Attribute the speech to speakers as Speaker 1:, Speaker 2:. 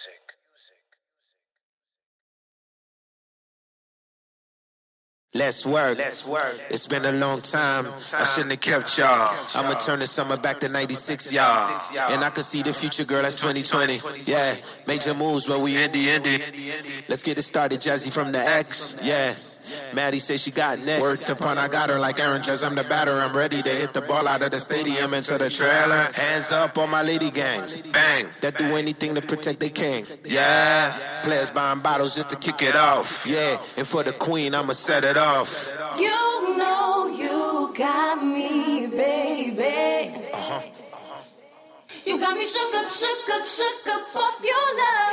Speaker 1: Let's work. It's been a long time. I shouldn't have kept y'all. I'ma turn the summer back to 96, y'all. And I can see the future, girl, that's 2020. Yeah, major moves, but we indie. Let's get it started, Jazzy from the X. Yeah. Maddie says she got next.
Speaker 2: Word to pun, I got her like Aaron Judge. I'm the batter. I'm ready to hit the ball out of the stadium into the trailer.
Speaker 1: Hands up on my lady gangs. Bang. That do anything to protect their king. Yeah. Players buying bottles just to kick it off. Yeah. And for the queen, I'ma set it off.
Speaker 3: You know you got me, baby. You got me shook up off your love.